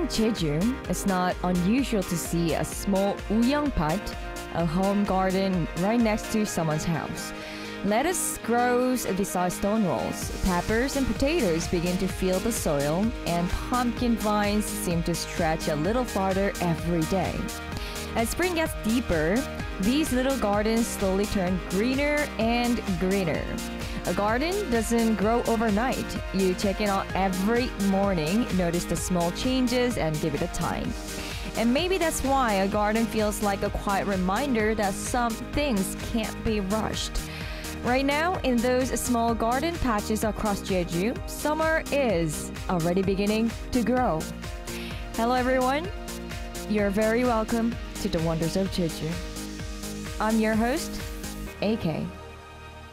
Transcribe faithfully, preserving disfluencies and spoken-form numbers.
In Jeju, it's not unusual to see a small uyangpat, a home garden right next to someone's house. Lettuce grows beside stone walls, peppers and potatoes begin to fill the soil, and pumpkin vines seem to stretch a little farther every day. As spring gets deeper, these little gardens slowly turn greener and greener. A garden doesn't grow overnight. You check it out every morning, notice the small changes, and give it a time. And maybe that's why a garden feels like a quiet reminder that some things can't be rushed. Right now, in those small garden patches across Jeju, summer is already beginning to grow. Hello everyone. You're very welcome to the Wonders of Jeju. I'm your host, A K.